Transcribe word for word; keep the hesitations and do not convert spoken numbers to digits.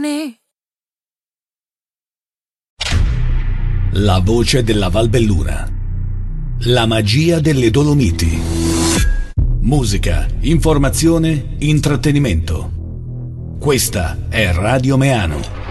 giorni. La voce della Valbelluna. La magia delle Dolomiti. Musica, informazione, intrattenimento. Questa è Radio Meano.